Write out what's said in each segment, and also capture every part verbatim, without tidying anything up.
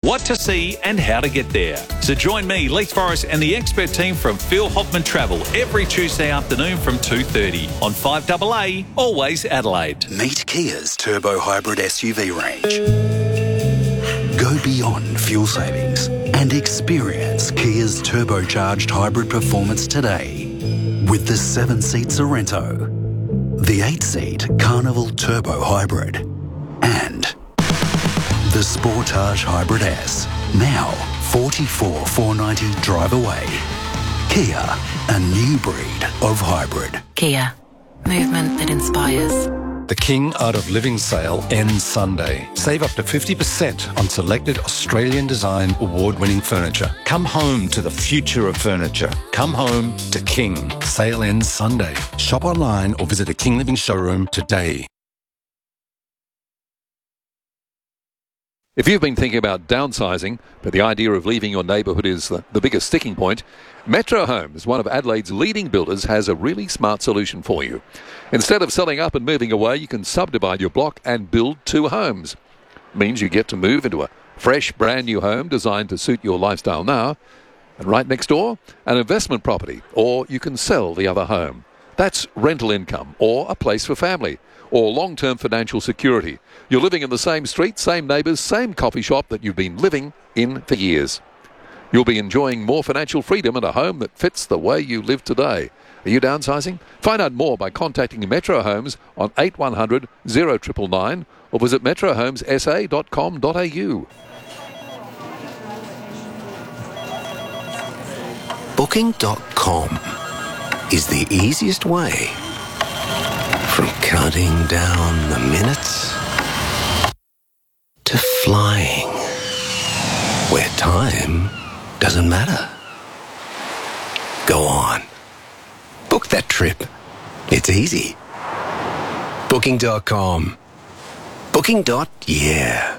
what to see and how to get there. So join me, Leith Forrest, and the expert team from Phil Hoffman Travel every Tuesday afternoon from two thirty on five A A, always Adelaide. Meet Kia's Turbo Hybrid S U V range. Go beyond fuel savings and experience Kia's turbocharged hybrid performance today with the seven-seat Sorrento, the eight-seat Carnival Turbo Hybrid, and the Sportage Hybrid S. Now forty-four thousand four hundred ninety drive away. Kia, a new breed of hybrid. Kia, movement that inspires. The King Art of Living sale ends Sunday. Save up to fifty percent on selected Australian design award-winning furniture. Come home to the future of furniture. Come home to King. Sale ends Sunday. Shop online or visit a King Living showroom today. If you've been thinking about downsizing, but the idea of leaving your neighbourhood is the, the biggest sticking point, Metro Homes, one of Adelaide's leading builders, has a really smart solution for you. Instead of selling up and moving away, you can subdivide your block and build two homes. Means you get to move into a fresh, brand new home designed to suit your lifestyle now. And right next door, an investment property, or you can sell the other home. That's rental income, or a place for family, or long-term financial security. You're living in the same street, same neighbours, same coffee shop that you've been living in for years. You'll be enjoying more financial freedom and a home that fits the way you live today. Are you downsizing? Find out more by contacting Metro Homes on eight one hundred, oh nine nine nine or visit metro homes s a dot com dot a u. Booking dot com is the easiest way from counting down the minutes to flying, where time doesn't matter. Go on. Book that trip. It's easy. Booking dot com. Booking. Yeah.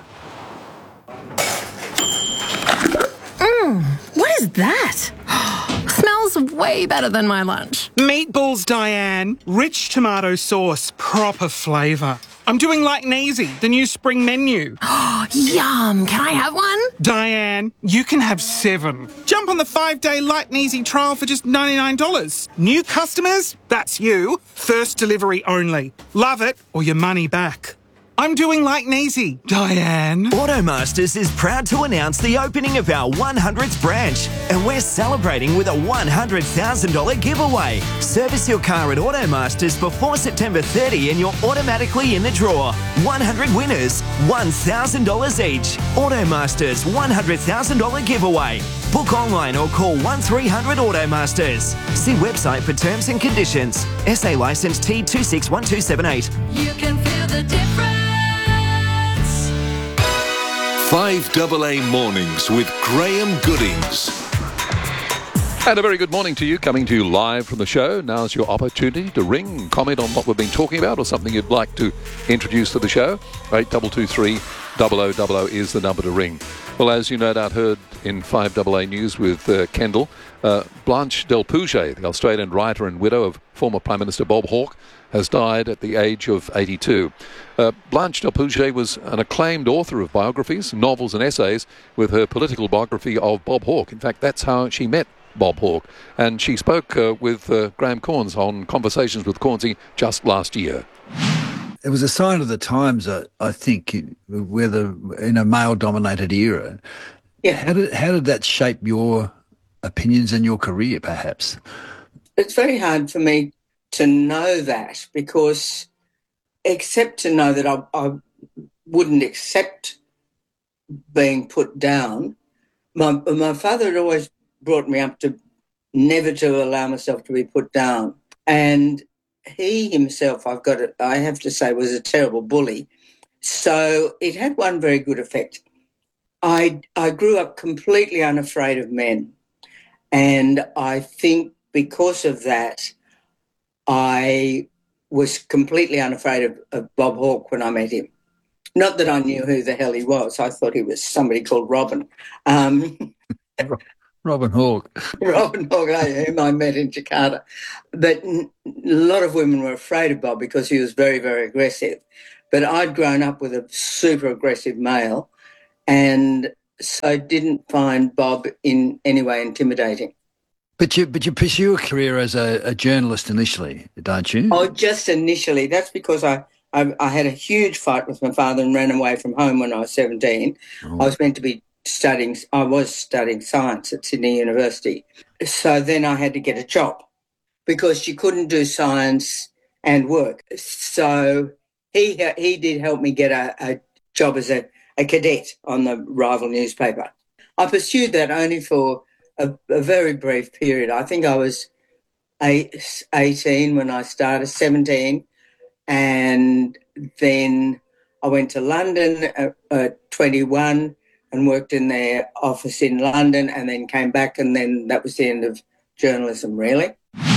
Mmm, what is that? Smells way better than my lunch. Meatballs, Diane. Rich tomato sauce, proper flavour. I'm doing like Neasy, the new spring menu. Yum! Can I have one? Diane, you can have seven. Jump on the five-day Light and Easy trial for just ninety-nine dollars. New customers? That's you. First delivery only. Love it or your money back. I'm doing like Neasy, Diane. Automasters is proud to announce the opening of our one hundredth branch, and we're celebrating with a one hundred thousand dollars giveaway. Service your car at Automasters before September thirtieth and you're automatically in the draw. one hundred winners, one thousand dollars each. Automasters one hundred thousand dollars giveaway. Book online or call one three hundred Automasters. See website for terms and conditions. S A licence T two six one two seven eight. You can feel the difference. five A A Mornings with Graham Goodings. And a very good morning to you, coming to you live from the show. Now's your opportunity to ring and comment on what we've been talking about or something you'd like to introduce to the show. eight two two three, double oh double oh is the number to ring. Well, as you no doubt heard in five A A News with uh, Kendall, uh, Blanche Del Pouget, the Australian writer and widow of former Prime Minister Bob Hawke, has died at the age of eighty-two. Uh, Blanche Del Pouget was an acclaimed author of biographies, novels and essays with her political biography of Bob Hawke. In fact, that's how she met Bob Hawke. And she spoke uh, with uh, Graham Corns on Conversations with Cornsey just last year. It was a sign of the times, uh, I think, whether in a male-dominated era. Yeah. How did, how did that shape your opinions and your career, perhaps? It's very hard for me to know that, because except to know that I, I wouldn't accept being put down, my, my father had always brought me up to never to allow myself to be put down. And he himself, I've got to, I have to say, was a terrible bully. So it had one very good effect. I I grew up completely unafraid of men. And I think because of that, I was completely unafraid of, of Bob Hawke when I met him. Not that I knew who the hell he was. I thought he was somebody called Robin. Um, Robin Hawke. Robin Hawke, whom I met in Jakarta. But a lot of women were afraid of Bob because he was very, very aggressive. But I'd grown up with a super aggressive male, and so I didn't find Bob in any way intimidating. But you, but you pursue a career as a, a journalist initially, don't you? Oh, just initially. That's because I, I, I had a huge fight with my father and ran away from home when I was seventeen. Oh. I was meant to be studying, I was studying science at Sydney University. So then I had to get a job because you couldn't do science and work. So he he did help me get a, a job as a, a cadet on the rival newspaper. I pursued that only for a, a very brief period. I think I was eight, eighteen when I started, seventeen, and then I went to London at, at twenty-one and worked in their office in London, and then came back, and then that was the end of journalism, really.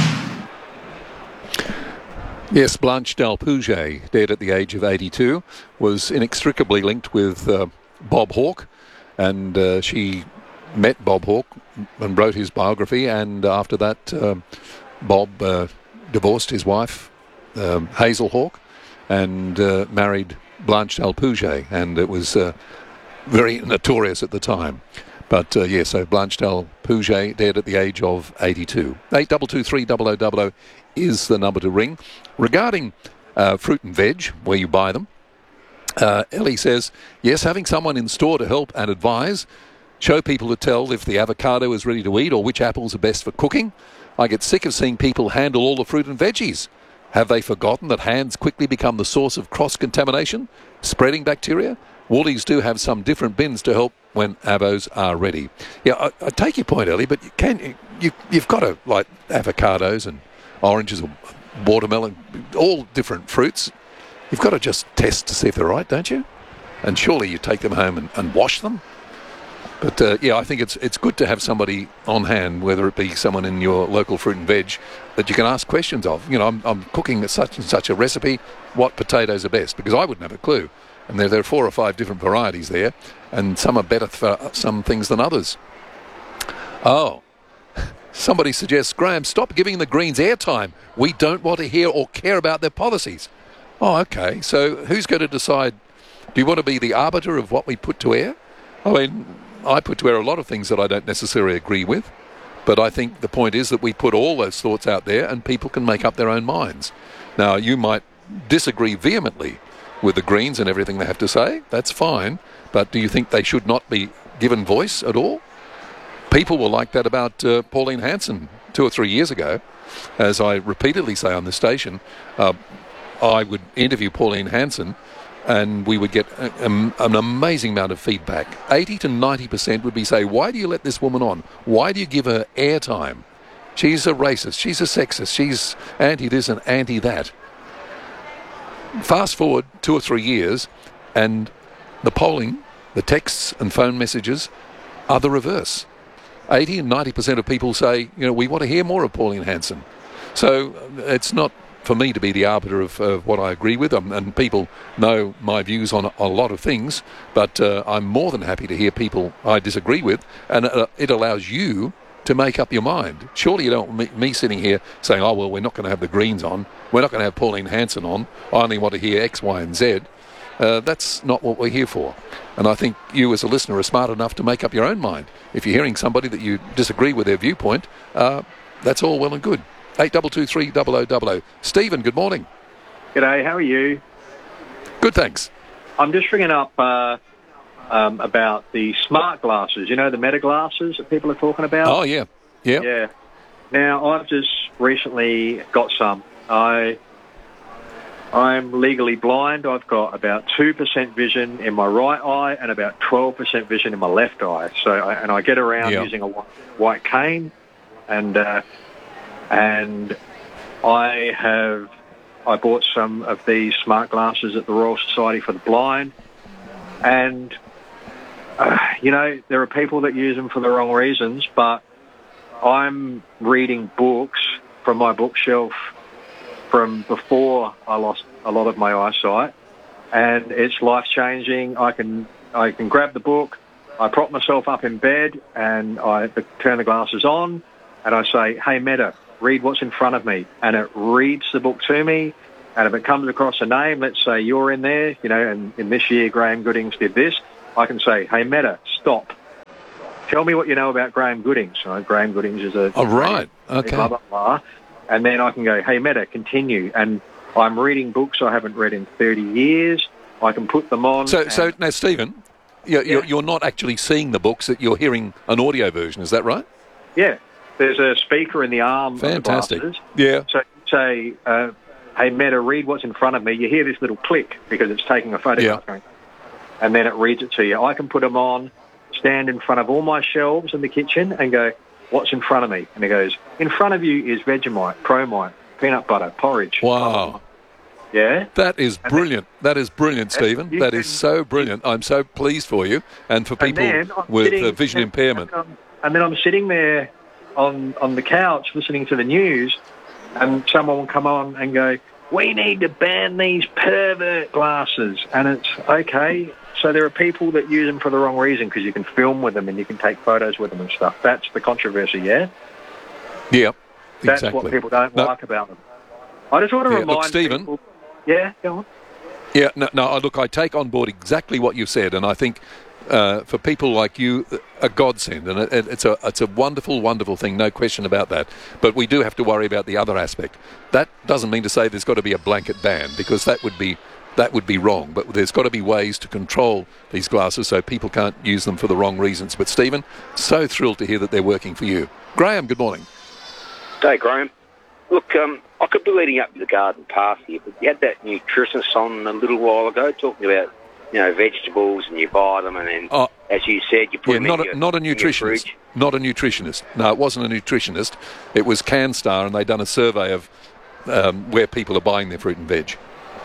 Yes, Blanche Dalpouge, dead at the age of eighty-two, was inextricably linked with uh, Bob Hawke, and uh, she met Bob Hawke and wrote his biography, and after that uh, Bob uh, divorced his wife, um, Hazel Hawke, and uh, married Blanche Dalpouge, and it was uh, very notorious at the time. But, uh, yeah, so Blanche Dalpouge, dead at the age of eighty-two. eight two two three zero zero zero zero is the number to ring. Regarding uh, fruit and veg, where you buy them, uh, Ellie says, yes, having someone in store to help and advise, show people to tell if the avocado is ready to eat or which apples are best for cooking. I get sick of seeing people handle all the fruit and veggies. Have they forgotten that hands quickly become the source of cross-contamination, spreading bacteria? Woolies do have some different bins to help when avos are ready. Yeah, I, I take your point, Ellie, but you can, you, you've got to, like, avocados and oranges or watermelon, all different fruits. You've got to just test to see if they're right, don't you? And surely you take them home and, and wash them. But, uh, yeah, I think it's it's good to have somebody on hand, whether it be someone in your local fruit and veg, that you can ask questions of. You know, I'm, I'm cooking such and such a recipe, what potatoes are best? Because I wouldn't have a clue. And there, there are four or five different varieties there, and some are better for some things than others. Oh, somebody suggests, Graham, stop giving the Greens airtime. We don't want to hear or care about their policies. Oh, okay. So who's going to decide? Do you want to be the arbiter of what we put to air? I mean, I put to air a lot of things that I don't necessarily agree with, but I think the point is that we put all those thoughts out there and people can make up their own minds. Now, you might disagree vehemently with the Greens and everything they have to say. That's fine, but do you think they should not be given voice at all? People were like that about uh, Pauline Hanson two or three years ago. As I repeatedly say on the station, uh, I would interview Pauline Hanson and we would get a, a, an amazing amount of feedback. eighty to ninety percent would be say, why do you let this woman on? Why do you give her airtime? She's a racist, she's a sexist, she's anti-this and anti-that. Fast forward two or three years and the polling, the texts and phone messages are the reverse. eighty and ninety percent of people say, you know, we want to hear more of Pauline Hanson. So it's not for me to be the arbiter of, of what I agree with, um, and people know my views on a, a lot of things, but uh, I'm more than happy to hear people I disagree with, and uh, it allows you to make up your mind. Surely you don't want me, me sitting here saying, oh, well, we're not going to have the Greens on, we're not going to have Pauline Hanson on, I only want to hear X, Y and Z. Uh, that's not what we're here for. And I think you as a listener are smart enough to make up your own mind. If you're hearing somebody that you disagree with their viewpoint, uh, that's all well and good. eight two two three zero zero zero zero. Stephen, good morning. G'day, how are you? Good, thanks. I'm just ringing up uh, um, about the smart glasses, you know, the meta glasses that people are talking about? Oh, yeah. Yeah. Yeah. Now, I've just recently got some. I... I'm legally blind. I've got about two percent vision in my right eye and about twelve percent vision in my left eye. So, I, and I get around yeah. using a white cane, and uh, and I have I bought some of these smart glasses at the Royal Society for the Blind, and uh, you know, there are people that use them for the wrong reasons, but I'm reading books from my bookshelf from before I lost a lot of my eyesight, and it's life-changing. I can I can grab the book, I prop myself up in bed, and I turn the glasses on, and I say, hey, Meta, read what's in front of me, and it reads the book to me, and if it comes across a name, let's say you're in there, you know, and in this year Graham Goodings did this, I can say, hey, Meta, stop, tell me what you know about Graham Goodings. So Graham Goodings is a... Oh, right. Okay. Blah, blah, blah. And then I can go, hey, Meta, continue. And I'm reading books I haven't read in thirty years. I can put them on. So, and... so now, Stephen, you're, you're, you're not actually seeing the books, that you're hearing an audio version, is that right? Yeah. There's a speaker in the arm Fantastic. of the glasses. Yeah. So you say, uh, hey, Meta, read what's in front of me. You hear this little click because it's taking a photograph. Yeah. And then it reads it to you. I can put them on, stand in front of all my shelves in the kitchen and go, what's in front of me? And it goes, in front of you is Vegemite, Promite, peanut butter, porridge. Wow. Yeah? That is brilliant. That is brilliant, Yeah, Stephen. you That can- is so brilliant. I'm so pleased for you and for people And then I'm with sitting- uh, vision and- impairment. And, um, and then I'm sitting there on, on the couch listening to the news, and someone will come on and go, we need to ban these pervert glasses. And it's, okay, so there are people that use them for the wrong reason because you can film with them and you can take photos with them and stuff. That's the controversy, yeah? Yeah, That's exactly. what people don't No. like about them. I just want to Yeah, remind look, Stephen. people... Yeah, go on. Yeah, no, no, look, I take on board exactly what you said, and I think uh, for people like you, a godsend, and it, it's a it's a wonderful, wonderful thing, no question about that. But we do have to worry about the other aspect. That doesn't mean to say there's got to be a blanket ban, because that would be that would be wrong. But there's got to be ways to control these glasses so people can't use them for the wrong reasons. But Stephen, so thrilled to hear that they're working for you. Graham, good morning. Hey, Graham. Look, um, I could be leading up to the garden path here, but you had that nutritionist on a little while ago talking about, you know, vegetables, and you buy them, and then, oh, as you said, you put yeah, them not in a, your, not a in your nutritionist. fridge. Not a nutritionist. No, it wasn't a nutritionist. It was CanStar, and they'd done a survey of um, where people are buying their fruit and veg.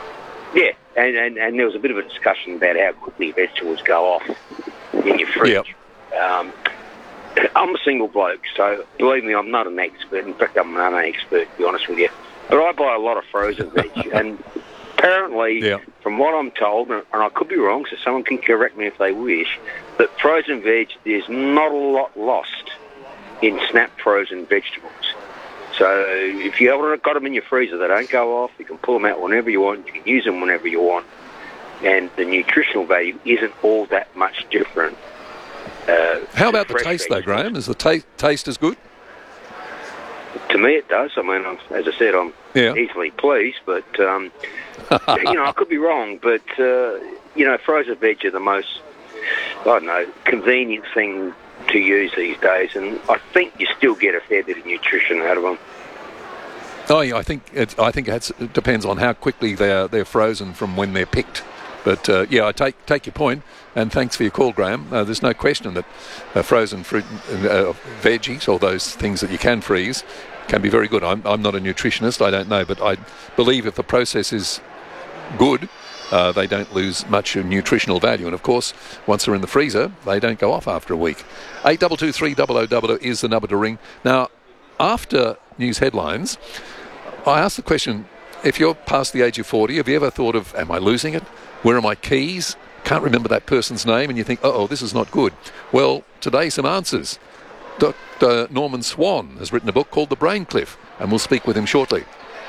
Yeah, and, and, and there was a bit of a discussion about how quickly vegetables go off in your fridge. Yep. Um, I'm a single bloke, so believe me, I'm not an expert. In fact, I'm not an expert, to be honest with you. But I buy a lot of frozen veg, and apparently, yeah. from what I'm told, and I could be wrong, so someone can correct me if they wish, that frozen veg, there's not a lot lost in snap frozen vegetables. So if you ever got them in your freezer, they don't go off. You can pull them out whenever you want. You can use them whenever you want. And the nutritional value isn't all that much different. Uh, How about the taste, though, Graham? Is the ta- taste as good? To me, it does. I mean, I'm, as I said, I'm yeah. easily pleased, but, um, you know, I could be wrong. But, uh, you know, frozen veg are the most, I don't know, convenient thing to use these days, and I think you still get a fair bit of nutrition out of them. Oh, yeah, I think it, I think it's, it depends on how quickly they're they're frozen from when they're picked. But uh, yeah, I take take your point, and thanks for your call, Graham. Uh, there's no question that uh, frozen fruit, uh, veggies, or those things that you can freeze, can be very good. I'm I'm not a nutritionist, I don't know, but I believe if the process is good, uh, they don't lose much nutritional value. And of course, once they're in the freezer, they don't go off after a week. Eight double two three double o double o is the number to ring. Now, after news headlines, I asked the question: if you're past the age of forty, have you ever thought of, am I losing it? Where are my keys? Can't remember that person's name, and you think, uh-oh, this is not good. Well, today, some answers. Doctor Norman Swan has written a book called The Brain Cliff, and we'll speak with him shortly.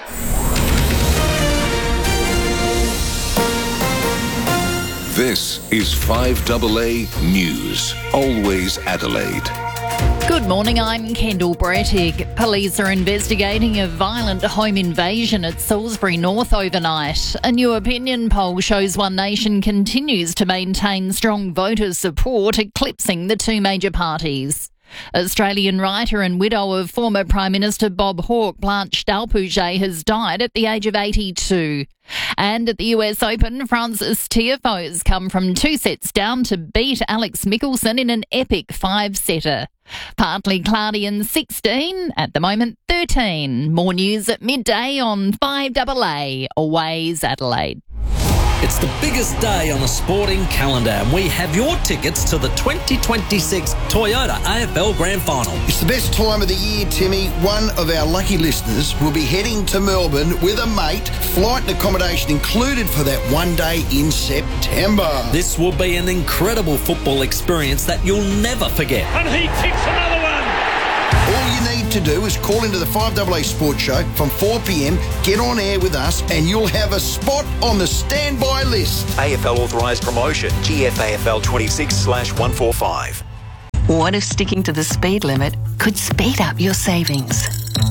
This is five A A News, always Adelaide. Good morning, I'm Kendall Brettig. Police are investigating a violent home invasion at Salisbury North overnight. A new opinion poll shows One Nation continues to maintain strong voter support, eclipsing the two major parties. Australian writer and widow of former Prime Minister Bob Hawke, Blanche Dalpouche, has died at the age of eighty-two. And at the U S Open, Francis Tiafoe's come from two sets down to beat Alex Mickelson in an epic five-setter. Partly cloudy and sixteen, at the moment thirteen. More news at midday on five A A, always Adelaide. It's the biggest day on the sporting calendar, and we have your tickets to the twenty twenty-six Toyota A F L Grand Final. It's the best time of the year, Timmy. One of our lucky listeners will be heading to Melbourne with a mate, flight and accommodation included for that one day in September. This will be an incredible football experience that you'll never forget. And he kicks another one. All you need to do is call into the five A A Sports Show from four p m, get on air with us, and you'll have a spot on the standby list. A F L authorised promotion, G F A F L twenty-six slash one forty-five. What if sticking to the speed limit could speed up your savings?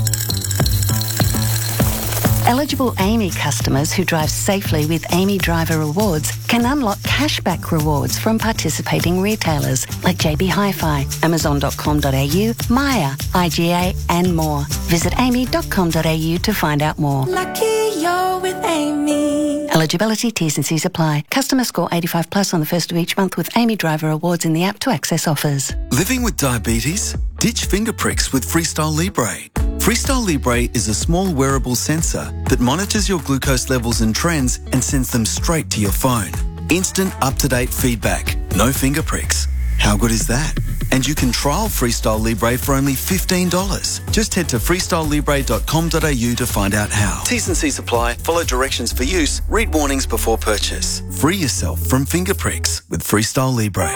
Eligible Amy customers who drive safely with Amy Driver Rewards can unlock cashback rewards from participating retailers like J B Hi-Fi, amazon dot com dot a u, Maya, I G A and more. Visit amy dot com dot a u to find out more. Lucky you're with Amy. Eligibility, T's and C's apply. Customer score eighty-five plus on the first of each month with Amy Driver Rewards in the app to access offers. Living with diabetes? Ditch finger pricks with Freestyle Libre. Freestyle Libre is a small wearable sensor that monitors your glucose levels and trends and sends them straight to your phone. Instant up-to-date feedback. No finger pricks. How good is that? And you can trial Freestyle Libre for only fifteen dollars. Just head to freestyle libre dot com dot a u to find out how. T's and C's apply. Follow directions for use. Read warnings before purchase. Free yourself from finger pricks with Freestyle Libre.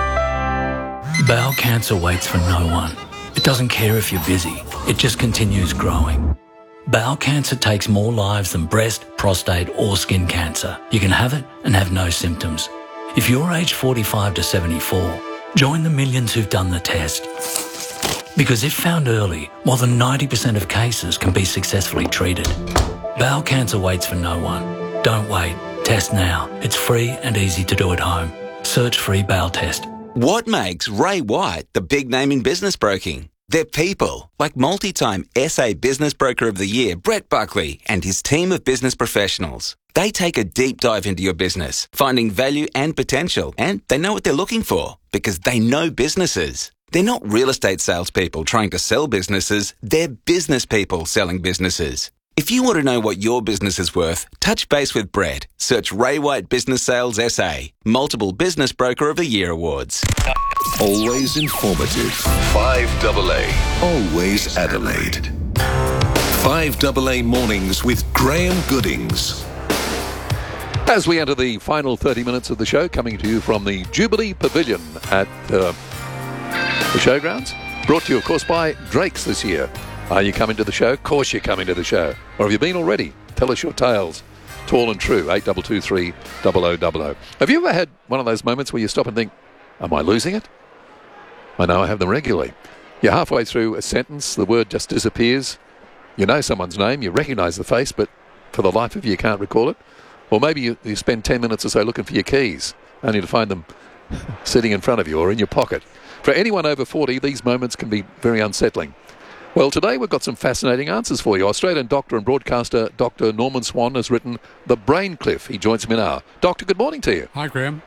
Bowel cancer waits for no one. It doesn't care if you're busy. It just continues growing. Bowel cancer takes more lives than breast, prostate or skin cancer. You can have it and have no symptoms. If you're aged forty-five to seventy-four, join the millions who've done the test. Because if found early, more than ninety percent of cases can be successfully treated. Bowel cancer waits for no one. Don't wait. Test now. It's free and easy to do at home. Search free bowel test. What makes Ray White the big name in business broking? They're people like multi-time S A Business Broker of the Year, Brett Buckley, and his team of business professionals. They take a deep dive into your business, finding value and potential, and they know what they're looking for because they know businesses. They're not real estate salespeople trying to sell businesses, they're business people selling businesses. If you want to know what your business is worth, touch base with Brett. Search Ray White Business Sales S A. Multiple Business Broker of the Year awards. Always informative. five double A. Always Adelaide. five double A Mornings with Graham Goodings. As we enter the final thirty minutes of the show, coming to you from the Jubilee Pavilion at uh, the Showgrounds, brought to you, of course, by Drake's this year. Are you coming to the show? Of course you're coming to the show. Or have you been already? Tell us your tales. Tall and true, eight two two three, double oh double oh. Have you ever had one of those moments where you stop and think, am I losing it? I know I have them regularly. You're halfway through a sentence, the word just disappears. You know someone's name, you recognise the face, but for the life of you, you can't recall it. Or maybe you, you spend ten minutes or so looking for your keys, only to find them sitting in front of you or in your pocket. For anyone over forty, these moments can be very unsettling. Well, today we've got some fascinating answers for you. Australian doctor and broadcaster Doctor Norman Swan has written The Brain Cliff. He joins me now. Doctor, good morning to you. Hi, Graham.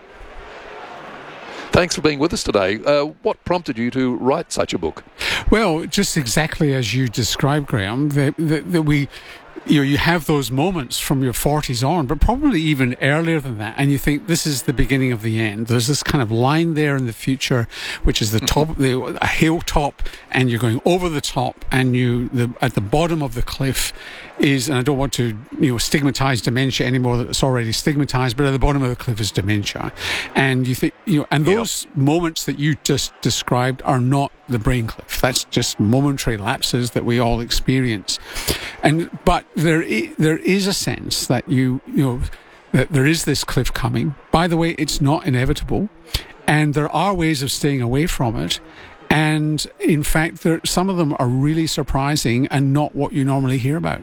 Thanks for being with us today. Uh, what prompted you to write such a book? Well, just exactly as you described, Graham, that, that, that we... You know, you have those moments from your forties on, but probably even earlier than that, and you think this is the beginning of the end. There's this kind of line there in the future, which is the top, the a hilltop, and you're going over the top, and you the at the bottom of the cliff is, and I don't want to you know stigmatize dementia anymore that it's already stigmatized, but at the bottom of the cliff is dementia, and you think you know, and those yep. moments that you just described are not the brain cliff. That's just momentary lapses that we all experience, and but there is, there is a sense that you you know that there is this cliff coming. By the way, it's not inevitable, and there are ways of staying away from it. And in fact, there, some of them are really surprising and not what you normally hear about.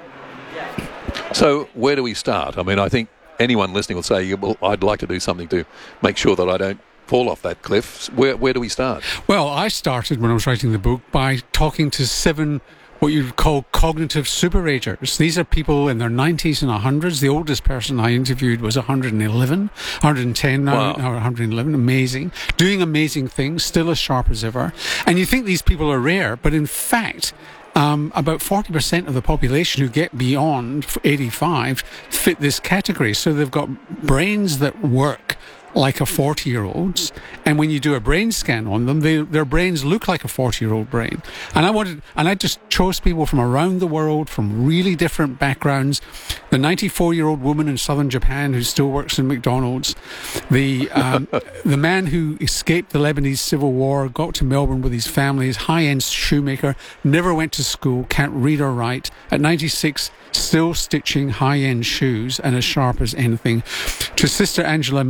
So where do we start? I mean, I think anyone listening will say, well, I'd like to do something to make sure that I don't fall off that cliff. Where where do we start? Well, I started when I was writing the book by talking to seven what you'd call cognitive superagers. These are people in their nineties and hundreds. The oldest person I interviewed was one hundred eleven, one hundred ten now, wow. now one hundred eleven. Amazing. Doing amazing things, still as sharp as ever. And you think these people are rare, but in fact, Um, about forty percent of the population who get beyond eighty-five fit this category. So they've got brains that work like a forty-year-old's, and when you do a brain scan on them, they, their brains look like a forty-year-old brain. And I wanted, and I just chose people from around the world, from really different backgrounds. The ninety-four-year-old woman in southern Japan who still works in McDonald's, the um, the man who escaped the Lebanese civil war, got to Melbourne with his family, his high-end shoemaker, never went to school, can't read or write. At ninety-six, still stitching high-end shoes and as sharp as anything. To Sister Angela Mary in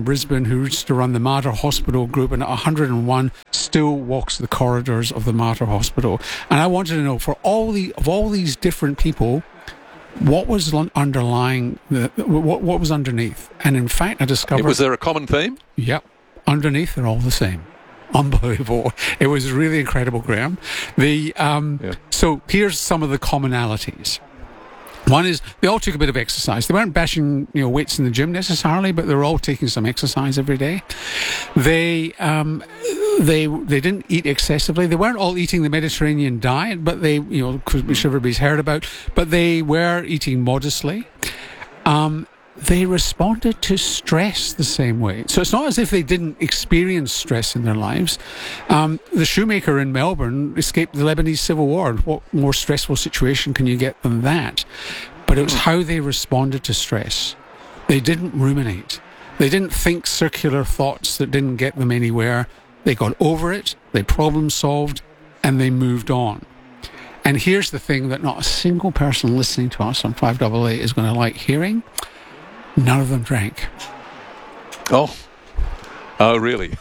in Brisbane who used to run the Mater Hospital Group, and at one hundred and one still walks the corridors of the Mater Hospital. And I wanted to know, for all the of all these different people, what was underlying, the, what, what was underneath? And in fact, I discovered... Was there a common theme? Yep. Underneath, they're all the same. Unbelievable. It was really incredible, Graham. The um, yeah. So here's some of the commonalities. One is they all took a bit of exercise. They weren't bashing, you know, weights in the gym necessarily, but they were all taking some exercise every day. They um, they they didn't eat excessively. They weren't all eating the Mediterranean diet, but they, you know, which everybody's heard about. But they were eating modestly. Um, they responded to stress the same way. So it's not as if they didn't experience stress in their lives. Um, the shoemaker in Melbourne escaped the Lebanese Civil War. What more stressful situation can you get than that? But it was how they responded to stress. They didn't ruminate. They didn't think circular thoughts that didn't get them anywhere. They got over it, they problem solved, and they moved on. And here's the thing that not a single person listening to us on five A A is going to like hearing. None of them drank. Oh. Oh, really?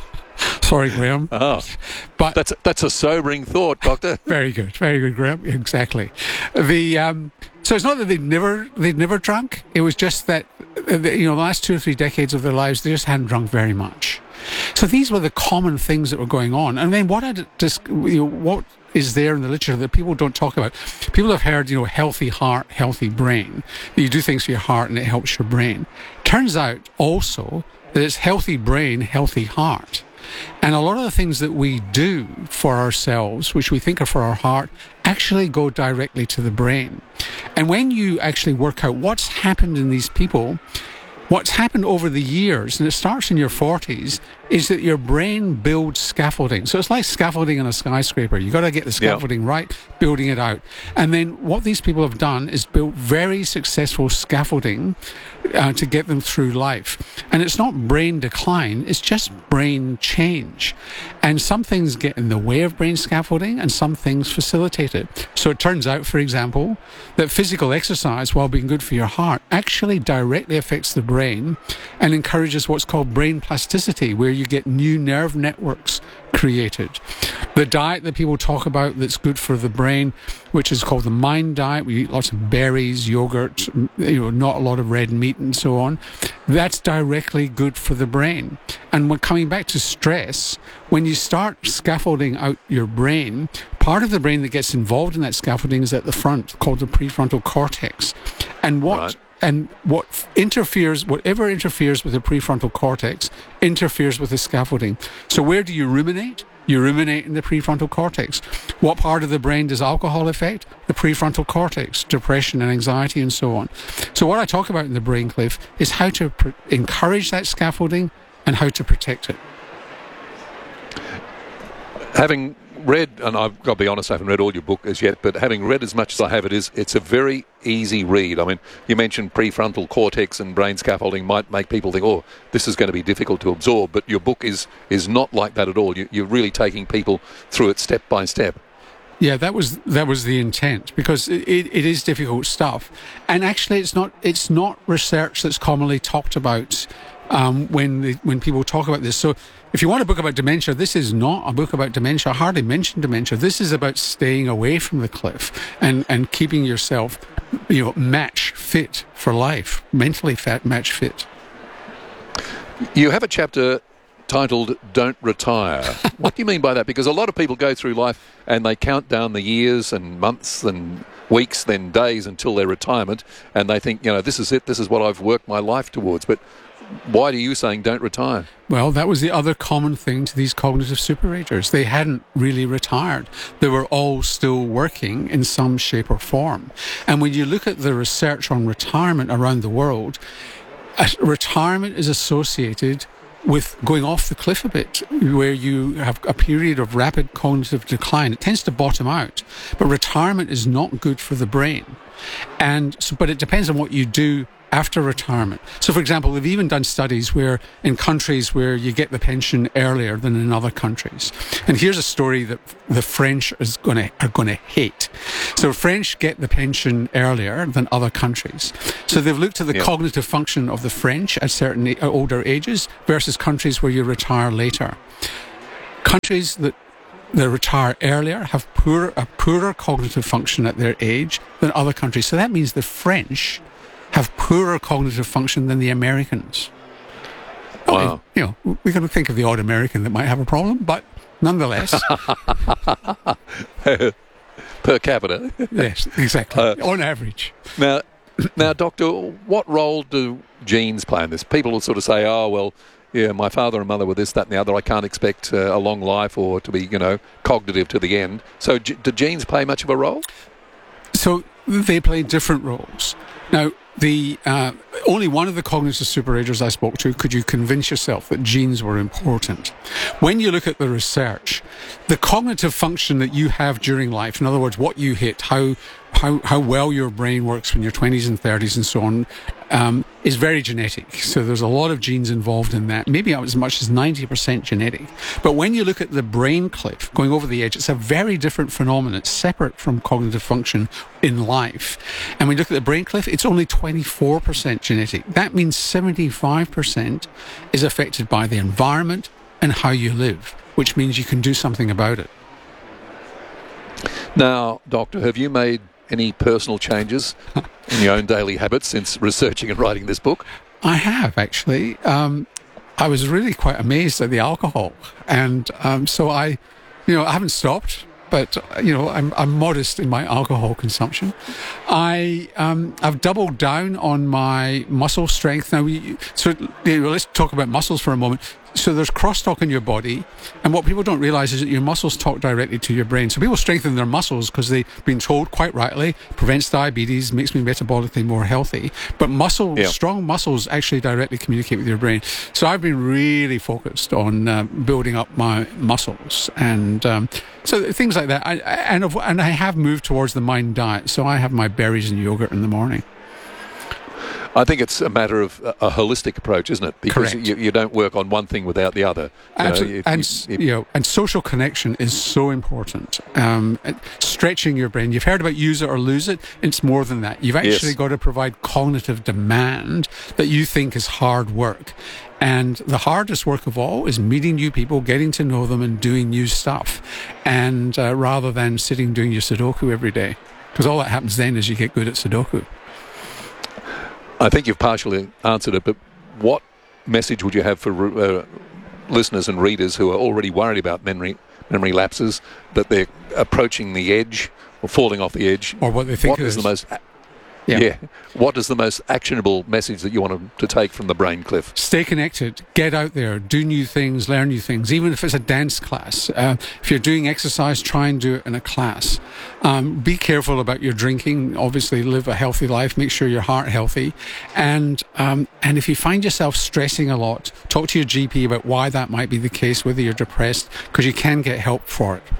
Sorry, Graham. Oh. But that's, that's a sobering thought, Doctor. Very good. Very good, Graham. Exactly. The um, So it's not that they'd never, they'd never drunk. It was just that, you know, the last two or three decades of their lives, they just hadn't drunk very much. So these were the common things that were going on. And then what I just, you know, what is there in the literature that people don't talk about? People have heard, you know, healthy heart, healthy brain. You do things for your heart and it helps your brain. Turns out also that it's healthy brain, healthy heart. And a lot of the things that we do for ourselves, which we think are for our heart, actually go directly to the brain. And when you actually work out what's happened in these people, what's happened over the years, and it starts in your forties, is that your brain builds scaffolding. So it's like scaffolding in a skyscraper. You've got to get the scaffolding yeah. right, building it out. And then what these people have done is built very successful scaffolding uh, to get them through life. And it's not brain decline, it's just brain change. And some things get in the way of brain scaffolding and some things facilitate it. So it turns out, for example, that physical exercise, while being good for your heart, actually directly affects the brain and encourages what's called brain plasticity, where you get new nerve networks created. The diet that people talk about that's good for the brain, which is called the MIND diet, we eat lots of berries, yogurt, you know, not a lot of red meat and so on, that's directly good for the brain. And when coming back to stress, when you start scaffolding out your brain, part of the brain that gets involved in that scaffolding is at the front, called the prefrontal cortex. And what right. And what interferes, whatever interferes with the prefrontal cortex, interferes with the scaffolding. So where do you ruminate? You ruminate in the prefrontal cortex. What part of the brain does alcohol affect? The prefrontal cortex, depression and anxiety and so on. So what I talk about in the Brain Cliff is how to pr- encourage that scaffolding and how to protect it. Having read, and I've got to be honest, I haven't read all your book as yet, but having read as much as I have, it is, it's a very easy read. I mean, you mentioned prefrontal cortex and brain scaffolding might make people think, oh, this is going to be difficult to absorb, but your book is is not like that at all. You, you're really taking people through it step by step. Yeah, that was that was the intent, because it, it, it is difficult stuff, and actually, it's not it's not research that's commonly talked about um, when the, when people talk about this. So, if you want a book about dementia, this is not a book about dementia. I hardly mention dementia. This is about staying away from the cliff and and keeping yourself, you know, match fit for life, mentally fat match fit. You have a chapter titled Don't Retire. What do you mean by that? Because a lot of people go through life and they count down the years and months and weeks, then days until their retirement, and they think, you know, this is it, this is what I've worked my life towards. But why are you saying don't retire? Well, that was the other common thing to these cognitive superagers. They hadn't really retired. They were all still working in some shape or form. And when you look at the research on retirement around the world, retirement is associated with going off the cliff a bit, where you have a period of rapid cognitive decline. It tends to bottom out, but retirement is not good for the brain. And so, but it depends on what you do after retirement. So, for example, they've even done studies where in countries where you get the pension earlier than in other countries. And here's a story that the French is going to are going to hate. So, French get the pension earlier than other countries. So, they've looked at the yeah. cognitive function of the French at certain a- older ages versus countries where you retire later. Countries that that retire earlier have poor, a poorer cognitive function at their age than other countries. So that means the French have poorer cognitive function than the Americans. Wow. You know, we got to think of the odd American that might have a problem, but nonetheless. Per capita. Yes, exactly. Uh, On average. Now, now, Doctor, what role do genes play in this? People will sort of say, oh, well, yeah, my father and mother were this, that and the other. I can't expect uh, a long life or to be, you know, cognitive to the end. So g- do genes play much of a role? So they play different roles. Now, the uh, only one of the cognitive super-agers I spoke to could you convince yourself that genes were important. When you look at the research, the cognitive function that you have during life, in other words, what you hit, how how, how well your brain works when you're twenties and thirties and so on, um, is very genetic. So there's a lot of genes involved in that, maybe as much as ninety percent genetic. But when you look at the brain cliff going over the edge, it's a very different phenomenon. It's separate from cognitive function in life. And when you look at the brain cliff, it's only twenty-four percent genetic. That means seventy-five percent is affected by the environment and how you live, which means you can do something about it. Now, Doctor, have you made any personal changes in your own daily habits since researching and writing this book? I have, actually. Um, I was really quite amazed at the alcohol. And um, so I, you know, I haven't stopped, but, you know, I'm, I'm modest in my alcohol consumption. I, um, I've doubled down on my muscle strength. Now, we, so you know, let's talk about muscles for a moment. So there's crosstalk in your body, and what people don't realize is that your muscles talk directly to your brain. So people strengthen their muscles because they've been told, quite rightly, prevents diabetes, makes me metabolically more healthy. But muscle, yeah. strong muscles actually directly communicate with your brain. So I've been really focused on uh, building up my muscles, and um, so things like that. I, and and I have moved towards the mind diet. So I have my berries and yogurt in the morning. I think it's a matter of a, a holistic approach, isn't it? Because Correct. you, you don't work on one thing without the other. You Absolutely. know, if, and if, if, you know, and social connection is so important. Um, stretching your brain. You've heard about use it or lose it. It's more than that. You've actually Yes. got to provide cognitive demand that you think is hard work. And the hardest work of all is meeting new people, getting to know them, and doing new stuff. And uh, rather than sitting doing your Sudoku every day, because all that happens then is you get good at Sudoku. I think you've partially answered it, but what message would you have for uh, listeners and readers who are already worried about memory memory lapses, that they're approaching the edge or falling off the edge? Or what they think what it is is. the most Yeah. yeah. What is the most actionable message that you want them to take from the brain cliff? Stay connected, get out there, do new things, learn new things, even if it's a dance class. Uh, if you're doing exercise, try and do it in a class. Um, be careful about your drinking. Obviously, live a healthy life. Make sure your heart healthy. And um, and if you find yourself stressing a lot, talk to your G P about why that might be the case, whether you're depressed, because you can get help for it.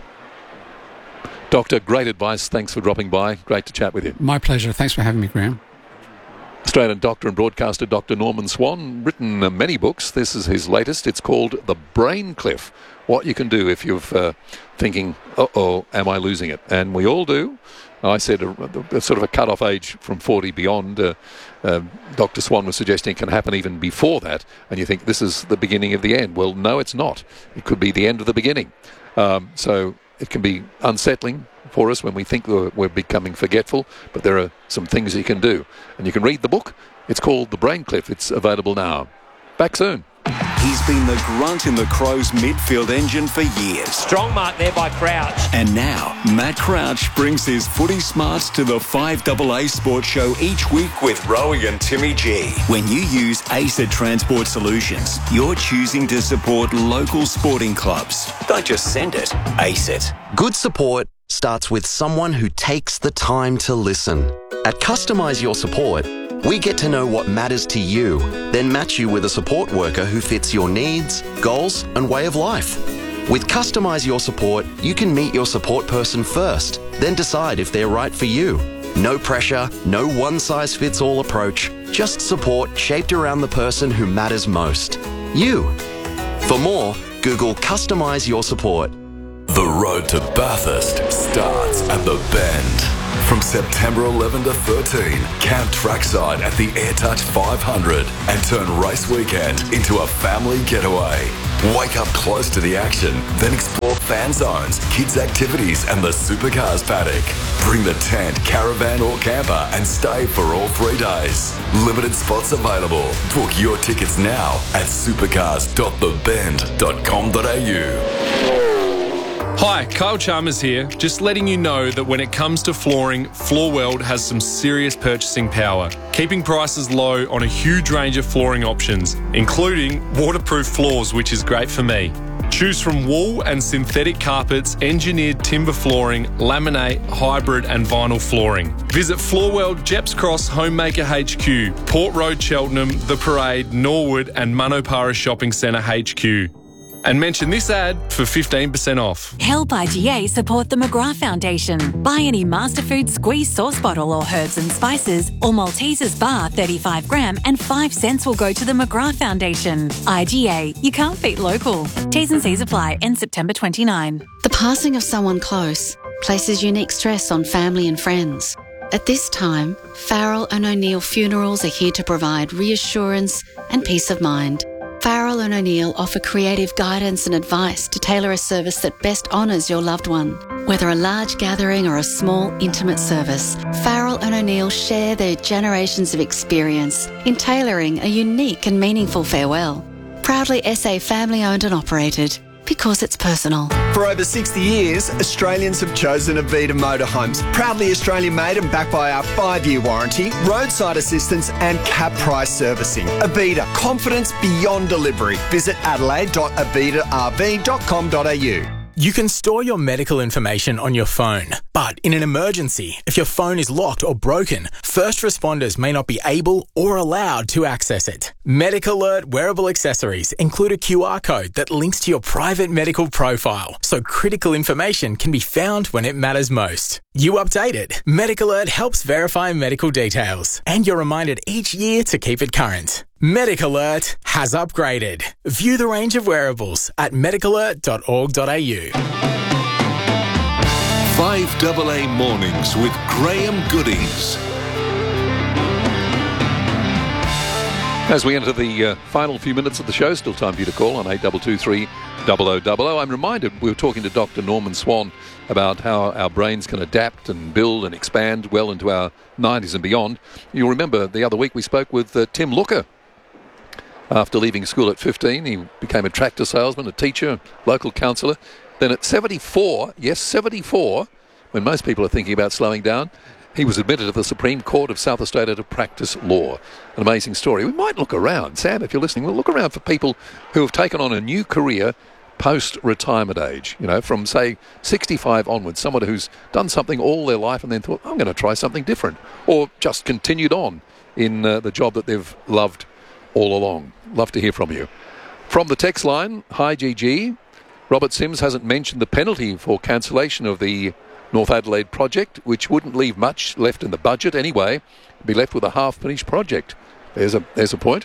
Doctor, great advice. Thanks for dropping by. Great to chat with you. My pleasure. Thanks for having me, Graham. Australian doctor and broadcaster Doctor Norman Swan, written uh, many books. This is his latest. It's called The Brain Cliff. What you can do if you're uh, thinking, uh-oh, am I losing it? And we all do. I said a, a sort of a cut-off age from forty beyond. Uh, uh, Doctor Swan was suggesting it can happen even before that. And you think this is the beginning of the end. Well, no, it's not. It could be the end of the beginning. Um, so it can be unsettling for us when we think we're, we're becoming forgetful, but there are some things you can do. And you can read the book. It's called The Brain Cliff. It's available now. Back soon. He's been the grunt in the Crows midfield engine for years. Strong mark there by Crouch. And now, Matt Crouch brings his footy smarts to the five A A Sports Show each week with Rowie and Timmy G. When you use ACET Transport Solutions, you're choosing to support local sporting clubs. Don't just send it, ACET. Good support starts with someone who takes the time to listen. At Customise Your Support, we get to know what matters to you, then match you with a support worker who fits your needs, goals, and way of life. With Customise Your Support, you can meet your support person first, then decide if they're right for you. No pressure, no one-size-fits-all approach, just support shaped around the person who matters most. You. For more, Google Customise Your Support. The road to Bathurst starts at the Bend. From September eleventh to thirteenth, camp trackside at the AirTouch five hundred and turn race weekend into a family getaway. Wake up close to the action, then explore fan zones, kids' activities and the supercars paddock. Bring the tent, caravan or camper and stay for all three days. Limited spots available. Book your tickets now at supercars dot the bend dot com dot a u. Hi, Kyle Chalmers here. Just letting you know that when it comes to flooring, Floorweld has some serious purchasing power, keeping prices low on a huge range of flooring options, including waterproof floors, which is great for me. Choose from wool and synthetic carpets, engineered timber flooring, laminate, hybrid and vinyl flooring. Visit Floorweld, Jeps Cross, Homemaker H Q, Port Road, Cheltenham, The Parade, Norwood and Manopara Shopping Centre H Q. And mention this ad for fifteen percent off. Help I G A support the McGrath Foundation. Buy any Masterfood squeeze sauce bottle or herbs and spices or Maltesers bar thirty-five gram and five cents will go to the McGrath Foundation. I G A, you can't beat local. T's and C's apply. End September twenty-ninth. The passing of someone close places unique stress on family and friends. At this time, Farrell and O'Neill Funerals are here to provide reassurance and peace of mind. Farrell and O'Neill offer creative guidance and advice to tailor a service that best honours your loved one. Whether a large gathering or a small, intimate service, Farrell and O'Neill share their generations of experience in tailoring a unique and meaningful farewell. Proudly S A family owned and operated, because it's personal. For over sixty years, Australians have chosen Avita Motorhomes. Proudly Australian made and backed by our five-year warranty, roadside assistance and cap price servicing. Avita, confidence beyond delivery. Visit adelaide dot avita r v dot com dot a u. You can store your medical information on your phone, but in an emergency, if your phone is locked or broken, first responders may not be able or allowed to access it. Medic Alert wearable accessories include a Q R code that links to your private medical profile, so critical information can be found when it matters most. You update it. Medic Alert helps verify medical details, and you're reminded each year to keep it current. Medic Alert has upgraded. View the range of wearables at medic alert dot org dot a u. five A A Mornings with Graham Goodings. As we enter the uh, final few minutes of the show, still time for you to call on eight two two three, zero zero zero zero. I'm reminded we were talking to Doctor Norman Swan about how our brains can adapt and build and expand well into our nineties and beyond. You'll remember the other week we spoke with uh, Tim Looker. After leaving school at fifteen, he became a tractor salesman, a teacher, local councillor. Then at seventy-four, yes, seventy-four, when most people are thinking about slowing down, he was admitted to the Supreme Court of South Australia to practice law. An amazing story. We might look around. Sam, if you're listening, we'll look around for people who have taken on a new career post-retirement age, you know, from, say, sixty-five onwards, someone who's done something all their life and then thought, I'm going to try something different, or just continued on in uh, the job that they've loved all along. Love to hear from you. From the text line, hi G G. Robert Sims hasn't mentioned the penalty for cancellation of the North Adelaide project, which wouldn't leave much left in the budget anyway. Be left with a half-finished project. There's a there's a point.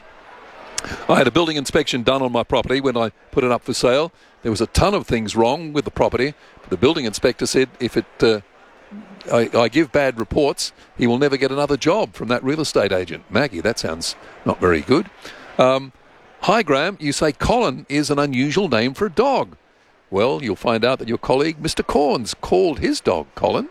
I had a building inspection done on my property when I put it up for sale. There was a ton of things wrong with the property. The building inspector said if it uh, I, I give bad reports, he will never get another job from that real estate agent. Maggie, that sounds not very good. Um, hi, Graham. You say Colin is an unusual name for a dog. Well, you'll find out that your colleague, Mister Corns, called his dog Colin.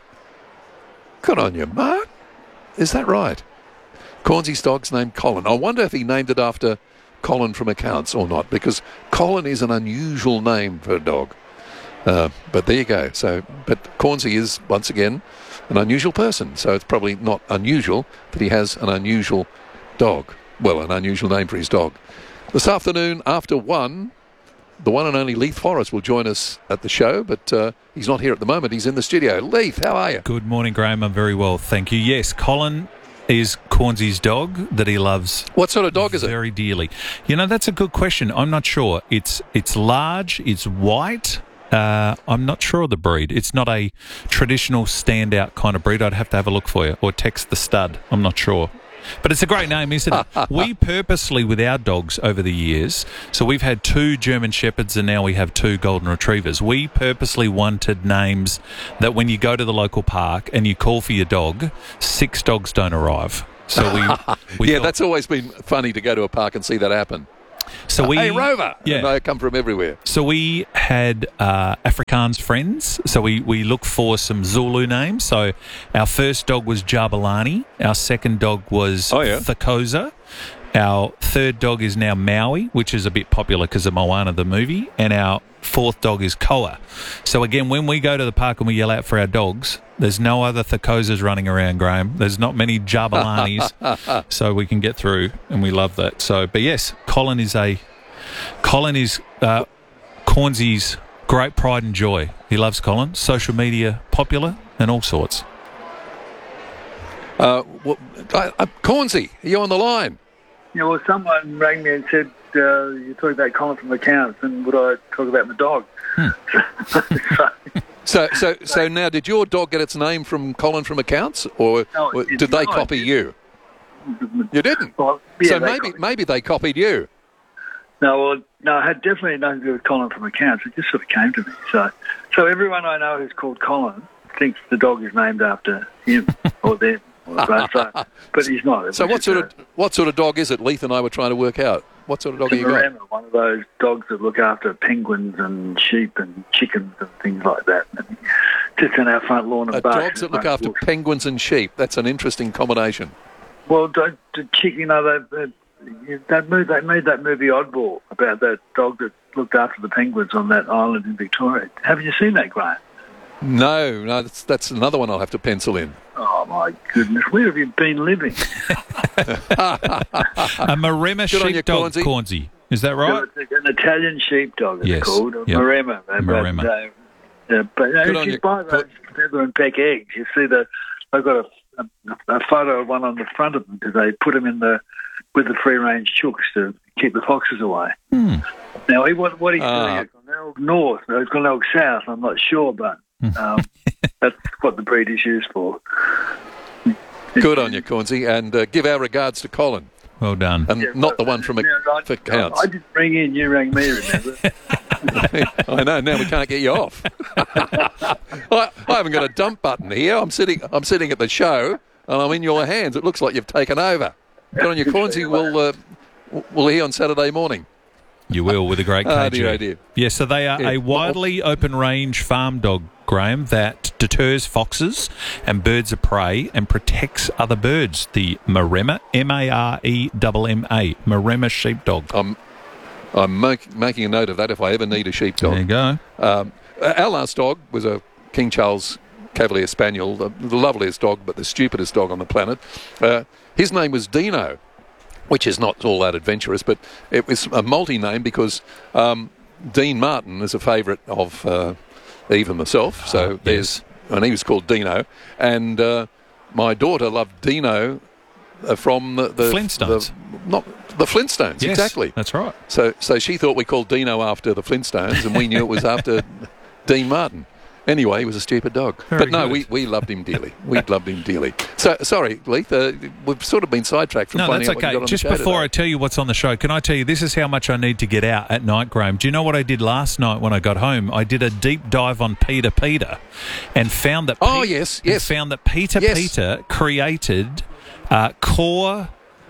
Good on you, Mark. Is that right? Cornsy's dog's named Colin. I wonder if he named it after Colin from accounts or not, because Colin is an unusual name for a dog. Uh, but there you go. So, but Cornsy is, once again, an unusual person. So it's probably not unusual that he has an unusual dog. Well, an unusual name for his dog. This afternoon, after one, the one and only Leith Forrest will join us at the show, but uh, he's not here at the moment. He's in the studio. Leith, how are you? Good morning, Graham. I'm very well, thank you. Yes, Colin is Cornsy's dog that he loves. What sort of dog is it? Very dearly. You know, that's a good question. I'm not sure. It's it's large, it's white, Uh, I'm not sure of the breed. It's not a traditional standout kind of breed. I'd have to have a look for you or text the stud. I'm not sure. But it's a great name, isn't it? We purposely, with our dogs over the years, so we've had two German Shepherds and now we have two Golden Retrievers. We purposely wanted names that when you go to the local park and you call for your dog, six dogs don't arrive. So we, we yeah, thought, that's always been funny to go to a park and see that happen. So we, hey, Rover! Yeah. And they come from everywhere. So we had uh, Afrikaans friends. So we, we looked for some Zulu names. So our first dog was Jabulani. Our second dog was oh, yeah. Thakosa. Our third dog is now Maui, which is a bit popular because of Moana, the movie. And our fourth dog is Koa. So again, when we go to the park and we yell out for our dogs, there's no other Thakosas running around, Graham. There's not many Jabulanis, so we can get through, and we love that. So, but yes, Colin is a Colin is uh, Cornsy's great pride and joy. He loves Colin. Social media popular and all sorts. Uh, well, uh, uh, Cornsy, are you on the line? Yeah, well, someone rang me and said, uh, you talk about Colin from accounts, and would I talk about my dog? Hmm. so, so, so now, did your dog get its name from Colin from accounts, or, no, or did they copy you? You didn't. Well, yeah, so they maybe, copied. maybe they copied you. No, well, no, I had definitely nothing to do with Colin from accounts. It just sort of came to me. So, so everyone I know who's called Colin thinks the dog is named after him or them. Or so, but he's not. So what sort of what sort of dog is it? Leith and I were trying to work out. What sort of dog are you got? One of those dogs that look after penguins and sheep and chickens and things like that. And just on our front lawn and Uh, barks. dogs that look after penguins and sheep. That's an interesting combination. Well, don't, the chick, you know, they, they, that movie, they made that movie Oddball about that dog that looked after the penguins on that island in Victoria. Haven't you seen that, Graham? No, no, that's, that's another one I'll have to pencil in. Oh, my goodness. Where have you been living? A Maremma sheepdog, Cornsy. Cornsy. Is that right? It's an Italian sheepdog, it's Yes. called. Yep. Maremma. Maremma. But, uh, uh, but uh, Good if on you you. buy those feather and peck eggs, you see the, I've got a, a, a photo of one on the front of them because they put them in the, with the free-range chooks to keep the foxes away. Hmm. Now, he, what, what he's Ah. doing, he's gone elk north, or he's gone elk south, I'm not sure, but um, that's what the breed is used for. Good on you, Cornsy, and uh, give our regards to Colin. Well done. And Yeah, not the but- one from yeah, I, for counts. I didn't ring in, you rang me, remember? I know. Now we can't get you off. I, I haven't got a dump button here. I'm sitting. I'm sitting at the show, and I'm in your hands. It looks like you've taken over. Good on you, Cornsy. We'll uh, we'll hear on Saturday morning. You will, with a great K G. Oh, dear, oh, dear. Yeah, so they are Yeah. a widely open-range farm dog, Graham, that deters foxes and birds of prey and protects other birds. The Maremma, M A R E M M A, Maremma sheepdog. I'm I'm make, making a note of that if I ever need a sheepdog. There you go. Um, our last dog was a King Charles Cavalier Spaniel, the, the loveliest dog, but the stupidest dog on the planet. Uh, his name was Dino, which is not all that adventurous, but it was a multi-name because um, Dean Martin is a favourite of uh, Eve and myself. So Ah, there's, and he was called Dino, and uh, my daughter loved Dino uh, from the, the Flintstones. The, not the Flintstones, Yes, exactly. that's right. So, so she thought we called Dino after the Flintstones, and we knew it was after Dean Martin. Anyway, he was a stupid dog. Very but no, good. we, we loved him dearly. We loved him dearly. So, sorry, Leith, uh, we've sort of been sidetracked from No, finding that's out what you okay. got on Just the show before I today. tell you what's on the show, can I tell you this is how much I need to get out at night, Graham? Do you know what I did last night when I got home? I did a deep dive on Peter Peter and found that Oh, Pete- yes, and yes. found that Peter Yes. Peter created uh, core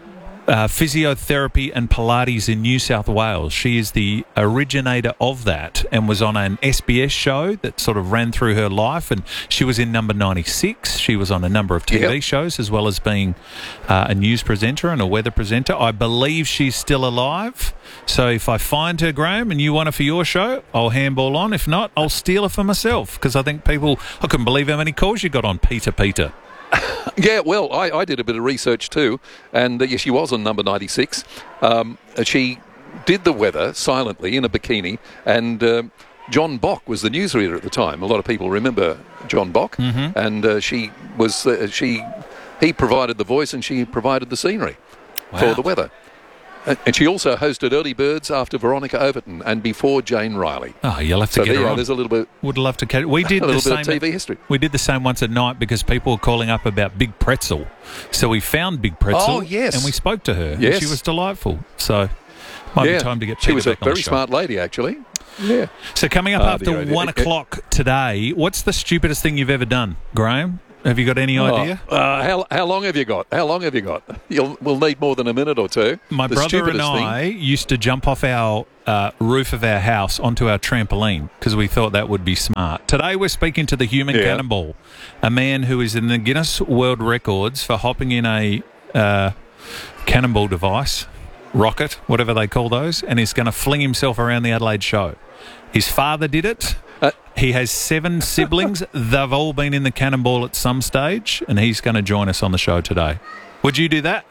uh, physiotherapy and Pilates in New South Wales. She is the originator of that and was on an S B S show that sort of ran through her life, and she was in Number ninety-six. She was on a number of T V Yep. shows as well as being uh, a news presenter and a weather presenter. I believe she's still alive. So if I find her, Graham, and you want her for your show, I'll handball on. If not, I'll steal her for myself because I think people, I couldn't believe how many calls you got on Peter Peter. Yeah, well, I, I did a bit of research too, and uh, yes, she was on Number ninety-six. Um, uh, she did the weather silently in a bikini, and um John Bock was the newsreader at the time. A lot of people remember John Bock, Mhm. and uh, she was uh, she he provided the voice and she provided the scenery for Wow. the weather. And she also hosted Early Birds after Veronica Overton and before Jane Riley. Oh, you'll have to so get there, her on. There's a little bit. Would love to catch. We did a the little same bit of T V history. We did the same once at night because people were calling up about Big Pretzel. So we found Big Pretzel. Oh, yes. And we spoke to her. Yes. And she was delightful. So might yeah. be time to get She Peter was back a on the very show. smart lady, actually. Yeah. So coming up Oh, after dear, dear. one o'clock today, what's the stupidest thing you've ever done, Graham? Have you got any Oh, idea? Uh, how, how long have you got? How long have you got? You'll, we'll need more than a minute or two. My the brother and stupidest I thing. used to jump off our uh, roof of our house onto our trampoline because we thought that would be smart. Today we're speaking to the human Yeah. cannonball, a man who is in the Guinness World Records for hopping in a uh, cannonball device, rocket, whatever they call those, and he's going to fling himself around the Adelaide show. His father did it. Uh, he has seven siblings. They've all been in the cannonball at some stage, and he's going to join us on the show today. Would you do that?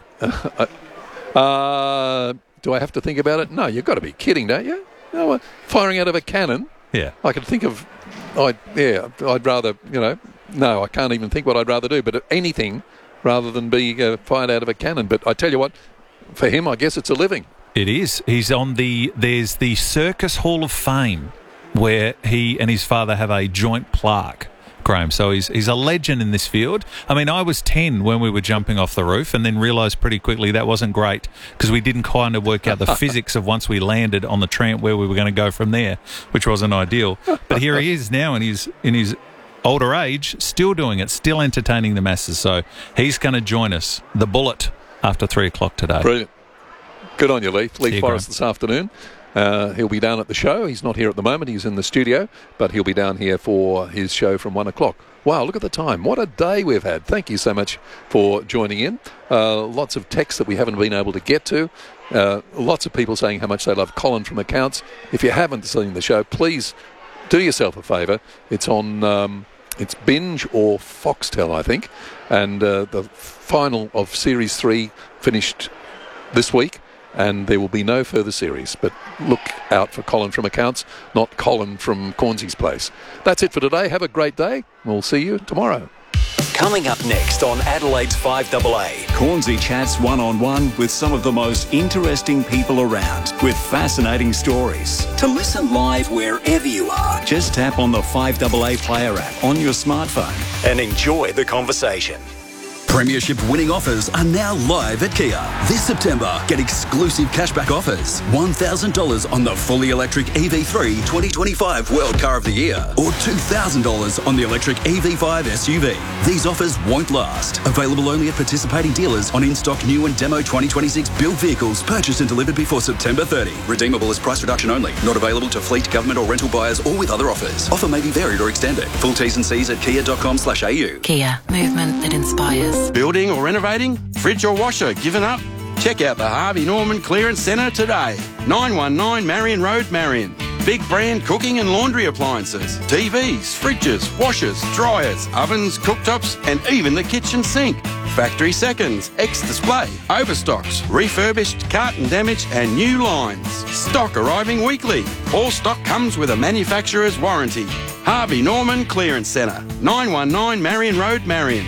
Uh, do I have to think about it? No, you've got to be kidding, don't you? No, uh, firing out of a cannon. Yeah. I can think of, I yeah, I'd rather, you know, no, I can't even think what I'd rather do, but anything rather than be uh, fired out of a cannon. But I tell you what, for him, I guess it's a living. It is. He's on the, there's the Circus Hall of Fame where he and his father have a joint plaque, Graham. So he's he's a legend in this field. I mean, I was ten when we were jumping off the roof and then realised pretty quickly that wasn't great because we didn't kind of work out the physics of once we landed on the tramp where we were going to go from there, which wasn't ideal. But here he is now in his, in his older age, still doing it, still entertaining the masses. So he's going to join us, the Bullet, after three o'clock today. Brilliant. Good on you, Leith. Leith you, Forrest Graham. this afternoon. Uh, he'll be down at the show. He's not here at the moment. He's in the studio, but he'll be down here for his show from one o'clock. Wow, look at the time. What a day we've had. Thank you so much for joining in. Uh, lots of texts that we haven't been able to get to. Uh, lots of people saying how much they love Colin from Accounts. If you haven't seen the show, please do yourself a favour. It's on... Um, It's Binge or Foxtel, I think. And uh, the final of Series three finished this week, and there will be no further series. But look out for Colin from Accounts, not Colin from Cornsy's Place. That's it for today. Have a great day. We'll see you tomorrow. Coming up next on Adelaide's five double A, Cornsey chats one-on-one with some of the most interesting people around with fascinating stories. To listen live wherever you are, just tap on the five double A player app on your smartphone and enjoy the conversation. Premiership winning offers are now live at Kia. This September, get exclusive cashback offers. one thousand dollars on the fully electric E V three twenty twenty-five World Car of the Year or two thousand dollars on the electric E V five S U V. These offers won't last. Available only at participating dealers on in-stock new and demo twenty twenty-six built vehicles purchased and delivered before September thirtieth. Redeemable as price reduction only. Not available to fleet, government or rental buyers or with other offers. Offer may be varied or extended. Full T's and C's at kia dot com slash A U. Kia, movement that inspires. Building or renovating? Fridge or washer given up? Check out the Harvey Norman Clearance Centre today. nine one nine Marion Road, Marion. Big brand cooking and laundry appliances. T Vs, fridges, washers, dryers, ovens, cooktops and even the kitchen sink. Factory seconds, ex-display, overstocks, refurbished, carton damage and new lines. Stock arriving weekly. All stock comes with a manufacturer's warranty. Harvey Norman Clearance Centre. nine one nine Marion Road, Marion.